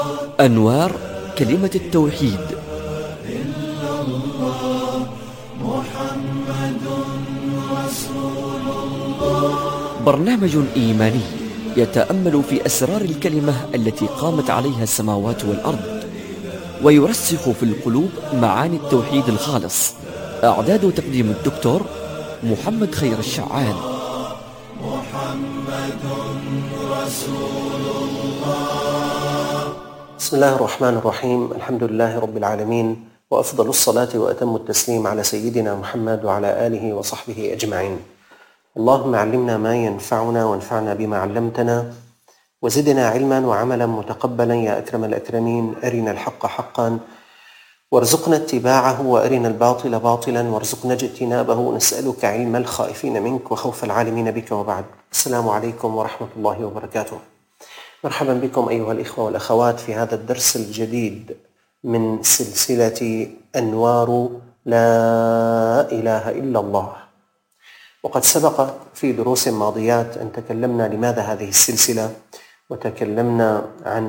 أنوار كلمة التوحيد. برنامج إيماني يتأمل في أسرار الكلمة التي قامت عليها السماوات والأرض، ويرسخ في القلوب معاني التوحيد الخالص. إعداد وتقديم الدكتور محمد خير الشعان. محمد رسول الله. بسم الله الرحمن الرحيم. الحمد لله رب العالمين، وأفضل الصلاة وأتم التسليم على سيدنا محمد وعلى آله وصحبه أجمعين. اللهم علمنا ما ينفعنا وانفعنا بما علمتنا، وزدنا علما وعملا متقبلا يا أكرم الأكرمين. أرنا الحق حقا وارزقنا اتباعه، وأرنا الباطل باطلا وارزقنا اجتنابه. نسألك علم الخائفين منك وخوف العالمين بك، وبعد. السلام عليكم ورحمة الله وبركاته. مرحبا بكم أيها الإخوة والأخوات في هذا الدرس الجديد من سلسلة أنوار لا إله إلا الله. وقد سبق في دروس ماضيات أن تكلمنا لماذا هذه السلسلة، وتكلمنا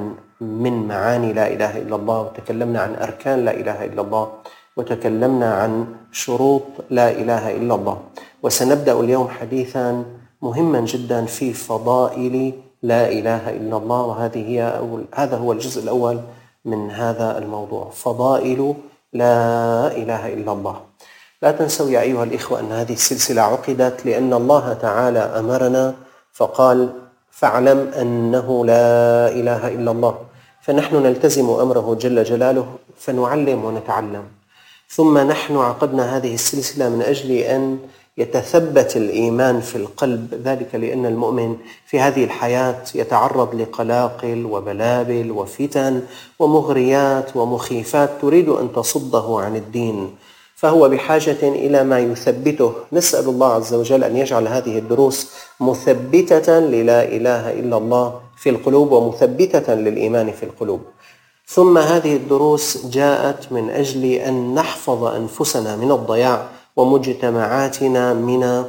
من معاني لا إله إلا الله، وتكلمنا عن أركان لا إله إلا الله، وتكلمنا عن شروط لا إله إلا الله. وسنبدأ اليوم حديثا مهما جدا في فضائل لا إله إلا الله، هذا هو الجزء الأول من هذا الموضوع، فضائل لا إله إلا الله. لا تنسوا يا أيها الإخوة أن هذه السلسلة عقدت لأن الله تعالى أمرنا فقال: فاعلم أنه لا إله إلا الله. فنحن نلتزم أمره جل جلاله فنعلم ونتعلم. ثم نحن عقدنا هذه السلسلة من أجل أن يتثبت الإيمان في القلب، ذلك لأن المؤمن في هذه الحياة يتعرض لقلاقل وبلابل وفتن ومغريات ومخيفات تريد أن تصده عن الدين، فهو بحاجة إلى ما يثبته. نسأل الله عز وجل أن يجعل هذه الدروس مثبتة للا إله إلا الله في القلوب، ومثبتة للإيمان في القلوب. ثم هذه الدروس جاءت من أجل أن نحفظ أنفسنا من الضياع ومجتمعاتنا من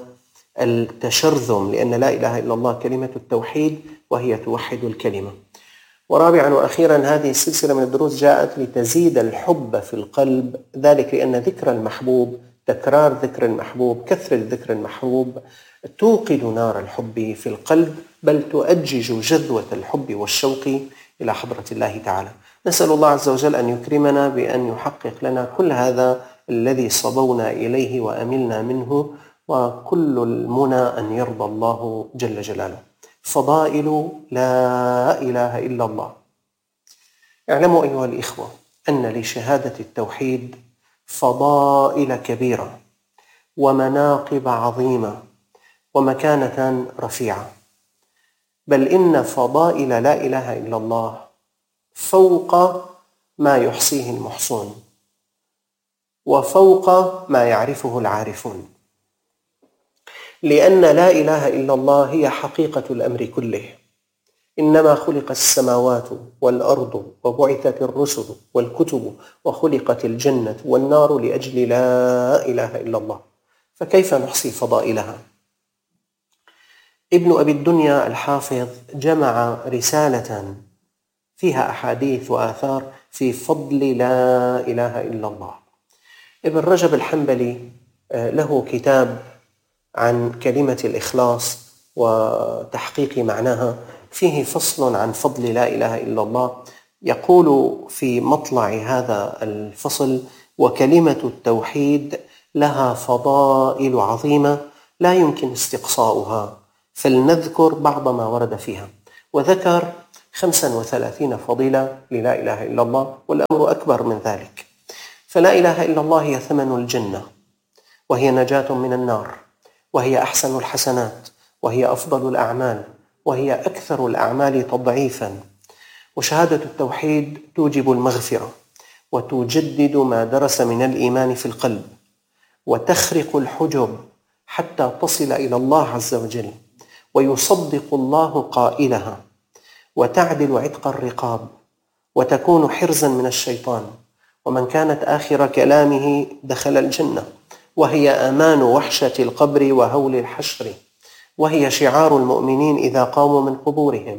التشرذم، لأن لا إله إلا الله كلمة التوحيد وهي توحد الكلمة. ورابعا وأخيرا، هذه السلسلة من الدروس جاءت لتزيد الحب في القلب، ذلك لأن ذكر المحبوب، تكرار ذكر المحبوب، كثرة ذكر المحبوب توقد نار الحب في القلب، بل تؤجج جذوة الحب والشوق إلى حضرة الله تعالى. نسأل الله عز وجل أن يكرمنا بأن يحقق لنا كل هذا الذي صبونا إليه وأملنا منه، وكل المنى أن يرضى الله جل جلاله. فضائل لا إله إلا الله. اعلموا أيها الإخوة أن لشهادة التوحيد فضائل كبيرة ومناقب عظيمة ومكانة رفيعة، بل إن فضائل لا إله إلا الله فوق ما يحصيه المحصون، وفوق ما يعرفه العارفون، لأن لا إله إلا الله هي حقيقة الأمر كله. إنما خلق السماوات والأرض وبعثت الرسل والكتب وخلقت الجنة والنار لأجل لا إله إلا الله، فكيف نحصي فضائلها؟ ابن أبي الدنيا الحافظ جمع رسالة فيها أحاديث وآثار في فضل لا إله إلا الله. ابن رجب الحنبلي له كتاب عن كلمة الإخلاص وتحقيق معناها، فيه فصل عن فضل لا إله إلا الله. يقول في مطلع هذا الفصل: وكلمة التوحيد لها فضائل عظيمة لا يمكن استقصاؤها، فلنذكر بعض ما ورد فيها. وذكر 35 فضيلة للا إله إلا الله، والأمر أكبر من ذلك. فلا إله إلا الله هي ثمن الجنة، وهي نجاة من النار، وهي أحسن الحسنات، وهي أفضل الأعمال، وهي أكثر الأعمال تضعيفا. وشهادة التوحيد توجب المغفرة، وتجدد ما درس من الإيمان في القلب، وتخرق الحجب حتى تصل إلى الله عز وجل، ويصدق الله قائلها، وتعدل عتق الرقاب، وتكون حرزا من الشيطان. ومن كانت آخر كلامه دخل الجنة، وهي أمان وحشة القبر وهول الحشر، وهي شعار المؤمنين إذا قاموا من قبورهم،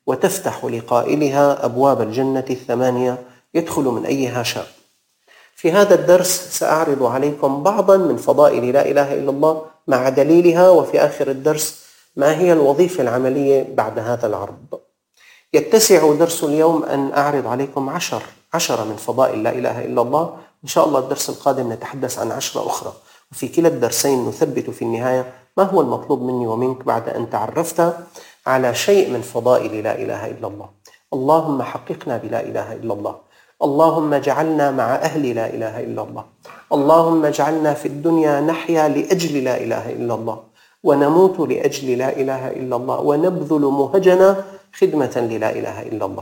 وتفتح لقائلها أبواب الجنة 8 يدخل من أيها شاء. في هذا الدرس سأعرض عليكم بعضا من فضائل لا إله إلا الله مع دليلها، وفي آخر الدرس ما هي الوظيفة العملية بعد هذا العرض. يتسع درس اليوم أن أعرض عليكم 10 من فضائل لا إله إلا الله. إن شاء الله الدرس القادم نتحدث عن 10 أخرى، وفي كلا الدرسين نثبت في النهاية ما هو المطلوب مني ومنك بعد أن تعرفت على شيء من فضائل لا إله إلا الله. اللهم حققنا بلا إله إلا الله، اللهم اجعلنا مع أهل لا إله إلا الله، اللهم اجعلنا في الدنيا نحيا لأجل لا إله إلا الله، ونموت لأجل لا إله إلا الله، ونبذل مهجنا خدمة للا إله إلا الله.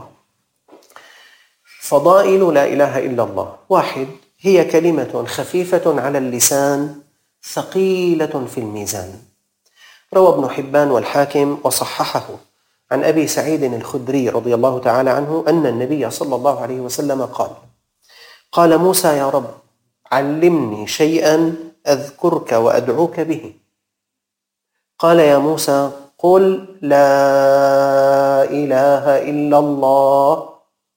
فضائل لا إله إلا الله: 1. هي كلمة خفيفة على اللسان ثقيلة في الميزان. روى ابن حبان والحاكم وصححه عن أبي سعيد الخدري رضي الله تعالى عنه أن النبي صلى الله عليه وسلم قال موسى: يا رب علمني شيئا أذكرك وأدعوك به. قال: يا موسى قل لا إله إلا الله.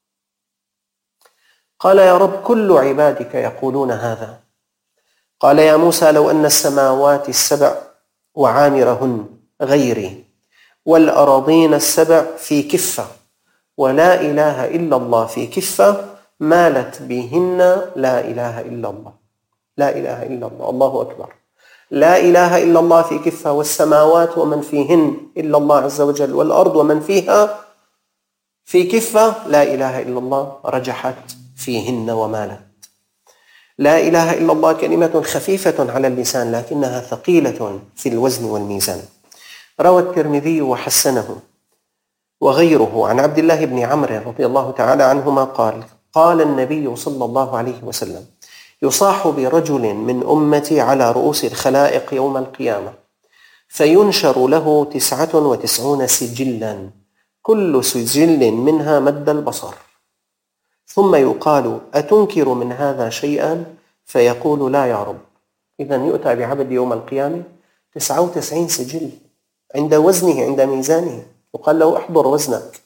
قال: يا رب كل عبادك يقولون هذا. قال: يا موسى لو أن السماوات 7 وعامرهن غيري والأراضين 7 في كفة ولا إله إلا الله في كفة مالت بهن لا إله إلا الله. لا إله إلا الله، الله أكبر. لا إله إلا الله في كفة، والسماوات ومن فيهن إلا الله عز وجل، والأرض ومن فيها في كفة، لا إله إلا الله رجحت فيهن ومالت. لا إله إلا الله كلمة خفيفة على اللسان لكنها ثقيلة في الوزن والميزان. روى الترمذي وحسنه وغيره عن عبد الله بن عمرو رضي الله تعالى عنهما قال النبي صلى الله عليه وسلم: يصاح برجل من أمتي على رؤوس الخلائق يوم القيامة، فينشر له 99 سجلا، كل سجل منها مد البصر، ثم يقال: أتنكر من هذا شيئا؟ فيقول: لا يا رب. إذن يؤتى بعبد يوم القيامة 99 سجل عند وزنه، عند ميزانه، يقال له: احضر وزنك.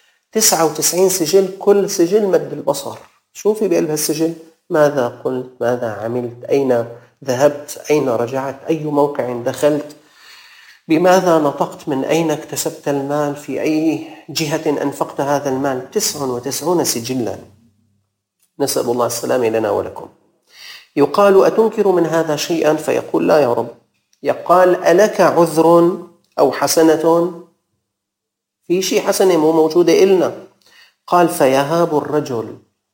99 سجل، كل سجل مد البصر. شوفي بقلب هالسجل: ماذا قلت، ماذا عملت، أين ذهبت، أين رجعت، أي موقع دخلت، بماذا نطقت، من أين اكتسبت المال، في أي جهة أنفقت هذا المال. 99 سجلا، نسأل الله السلامة لنا ولكم. يقال: أتنكر من هذا شيئا؟ فيقول: لا يا رب. يقال: ألك عذر أو حسنة؟ في شيء حسنة مو موجودة إلنا؟ قال: فيهاب الرجل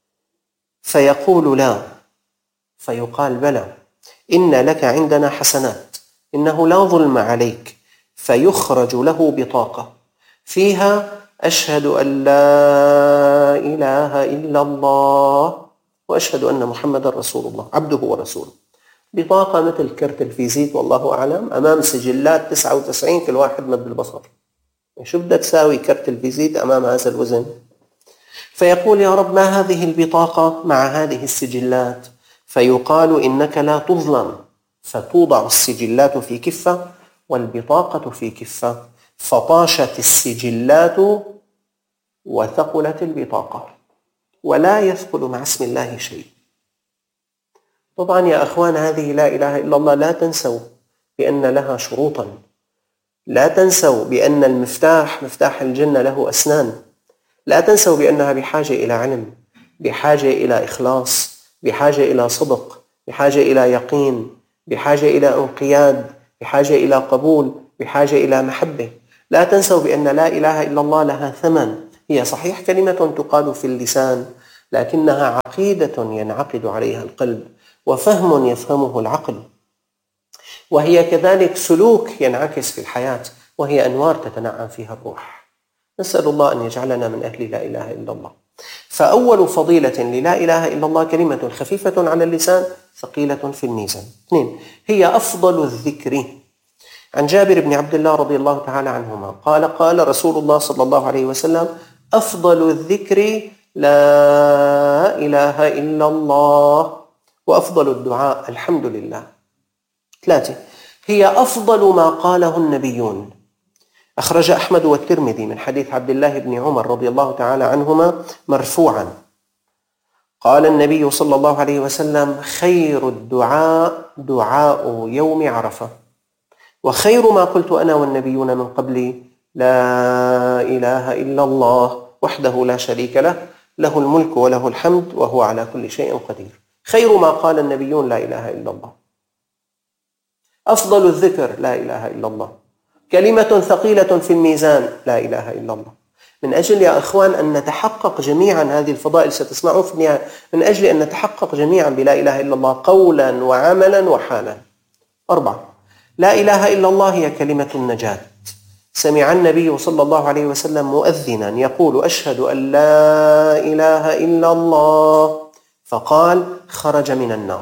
فيقول: لا. فيقال: بلى، إن لك عندنا حسنات، إنه لا ظلم عليك. فيخرج له بطاقة فيها: أشهد أن لا إله إلا الله وأشهد أن محمد رسول الله عبده ورسوله. بطاقة مثل كرت الفيزيت والله أعلم، أمام سجلات 99 كل واحد مد البصر. شو بدها تساوي كرت الفيزيت أمام هذا الوزن؟ فيقول: يا رب ما هذه البطاقة مع هذه السجلات؟ فيقال: إنك لا تظلم. فتوضع السجلات في كفة والبطاقة في كفة، فطاشت السجلات وثقلت البطاقة، ولا يثقل مع اسم الله شيء. طبعا يا أخوان، هذه لا إله إلا الله لا تنسوا بأن لها شروطا، لا تنسوا بأن المفتاح، مفتاح الجنة، له أسنان. لا تنسوا بأنها بحاجة إلى علم، بحاجة إلى إخلاص، بحاجة إلى صدق، بحاجة إلى يقين، بحاجة إلى انقياد، بحاجة إلى قبول، بحاجة إلى محبة. لا تنسوا بأن لا إله إلا الله لها ثمن. هي صحيح كلمة تقال في اللسان، لكنها عقيدة ينعقد عليها القلب، وفهم يفهمه العقل، وهي كذلك سلوك ينعكس في الحياة، وهي أنوار تتنعم فيها الروح. نسأل الله أن يجعلنا من أهل لا إله إلا الله. فأول فضيلة للا إله إلا الله كلمة خفيفة على اللسان ثقيلة في الميزان. 2. هي أفضل الذكر. عن جابر بن عبد الله رضي الله تعالى عنهما قال رسول الله صلى الله عليه وسلم: أفضل الذكر لا إله إلا الله، وأفضل الدعاء الحمد لله. 3. هي أفضل ما قاله النبيون. أخرج أحمد والترمذي من حديث عبد الله بن عمر رضي الله تعالى عنهما مرفوعا قال النبي صلى الله عليه وسلم: خير الدعاء دعاء يوم عرفة، وخير ما قلت أنا والنبيون من قبلي لا إله إلا الله وحده لا شريك له، له الملك وله الحمد وهو على كل شيء قدير. خير ما قال النبيون لا إله إلا الله. أفضل الذكر لا إله إلا الله. كلمة ثقيلة في الميزان لا إله إلا الله. من أجل يا أخوان أن نتحقق جميعا هذه الفضائل ستسمعون في النهاية، من أجل أن نتحقق جميعا بلا إله إلا الله قولا وعملا وحالا. 4. لا إله إلا الله هي كلمة النجاة. سمع النبي صلى الله عليه وسلم مؤذنا يقول: أشهد أن لا إله إلا الله، فقال: خرج من النار.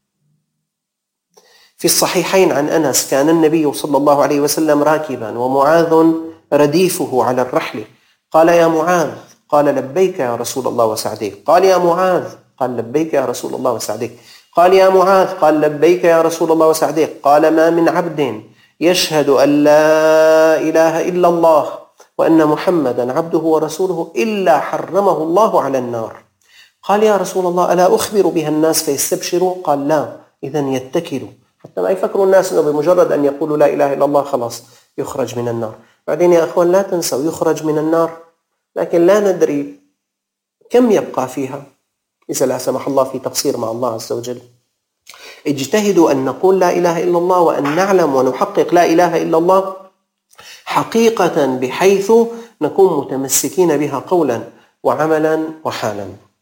في الصحيحين عن أنس: كان النبي صلى الله عليه وسلم راكبا ومعاذ رديفه على الرحل، قال: يا معاذ، قال: لبيك يا رسول الله وسعديك. قال: يا معاذ، قال: لبيك يا رسول الله وسعديك. قال: يا معاذ، قال: لبيك يا رسول الله وسعديك. قال: ما من عبد يشهد أن لا إله إلا الله وأن محمدا عبده ورسوله إلا حرمه الله على النار. قال: يا رسول الله، ألا أخبر بها الناس فيستبشروا؟ قال: لا، إذن يتكلوا، حتى ما يفكروا الناس أنه بمجرد أن يقولوا لا إله إلا الله خلاص يخرج من النار. بعدين يا أخوان لا تنسوا يخرج من النار، لكن لا ندري كم يبقى فيها إذا لا سمح الله في تقصير مع الله عز وجل. اجتهدوا أن نقول لا إله إلا الله وأن نعلم ونحقق لا إله إلا الله حقيقة، بحيث نكون متمسكين بها قولا وعملا وحالا.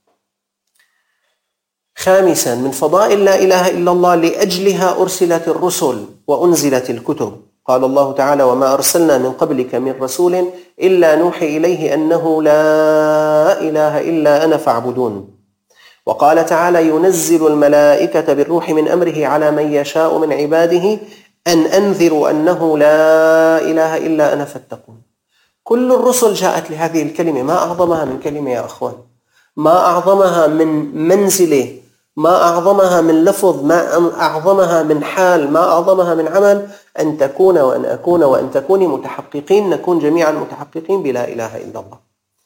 5. من فضائل لا إله إلا الله: لأجلها أرسلت الرسل وأنزلت الكتب. قال الله تعالى: وما أرسلنا من قبلك من رسول إلا نوحي إليه أنه لا إله إلا أنا فاعبدون. وقال تعالى: ينزل الملائكة بالروح من أمره على من يشاء من عباده أن أنذروا أنه لا إله إلا أنا فاتقون. كل الرسل جاءت لهذه الكلمة. ما أعظمها من كلمة يا أخوان، ما أعظمها من منزلة، ما أعظمها من لفظ، ما أعظمها من حال، ما أعظمها من عمل، أن تكون وأن أكون وأن تكوني متحققين، نكون جميعا متحققين بلا إله إلا الله.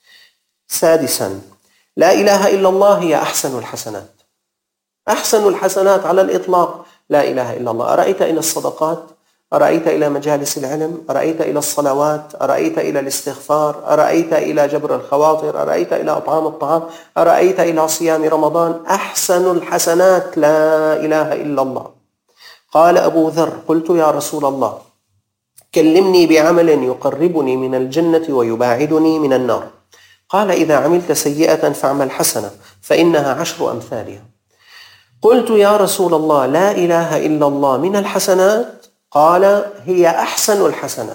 6. لا إله إلا الله هي أحسن الحسنات. أحسن الحسنات على الإطلاق لا إله إلا الله. أرأيت إلى الصدقات، أرأيت إلى مجالس العلم، أرأيت إلى الصلوات، أرأيت إلى الاستغفار، أرأيت إلى جبر الخواطر، أرأيت إلى أطعام الطعام، أرأيت إلى صيام رمضان. أحسن الحسنات لا إله إلا الله. قال أبو ذر: قلت يا رسول الله، كلمني بعمل يقربني من الجنة ويباعدني من النار. قال: إذا عملت سيئة فاعمل حسنة فإنها 10 أمثالها. قلت يا رسول الله، لا إله إلا الله من الحسنات؟ قال: هي أحسن الحسنات.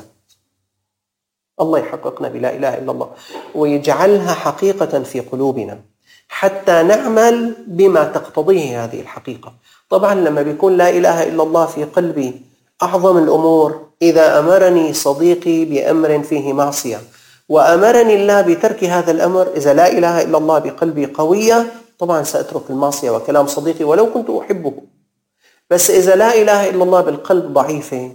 الله يحققنا بلا إله إلا الله ويجعلها حقيقة في قلوبنا حتى نعمل بما تقتضيه هذه الحقيقة. طبعا لما بيكون لا إله إلا الله في قلبي أعظم الأمور، إذا أمرني صديقي بأمر فيه معصية وأمرني الله بترك هذا الأمر، إذا لا إله إلا الله بقلبي قوية طبعا سأترك المعصية وكلام صديقي ولو كنت أحبه. بس إذا لا إله إلا الله بالقلب ضعيفة،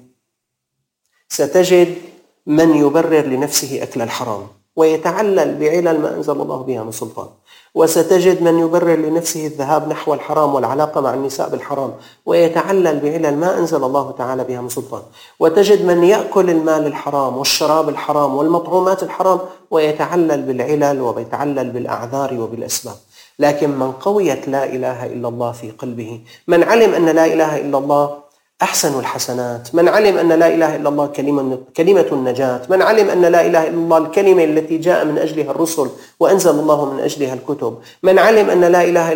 ستجد من يبرر لنفسه أكل الحرام ويتعلل بعلل ما أنزل الله بها من سلطان، وستجد من يبرر لنفسه الذهاب نحو الحرام والعلاقة مع النساء بالحرام ويتعلل بعلل ما أنزل الله تعالى بها من سلطان، وتجد من يأكل المال الحرام والشراب الحرام والمطعومات الحرام ويتعلل بالعلل ويتعلل بالأعذار وبالأسباب. لكن من قويت لا إله إلا الله في قلبه، من علم أن لا إله إلا الله أحسن الحسنات، من علم أن لا إله إلا الله كلمة النجاة، من علم أن لا إله إلا الله الكلمة التي جاء من أجلها الرسل وأنزل الله من أجلها الكتب، من علم أن لا إله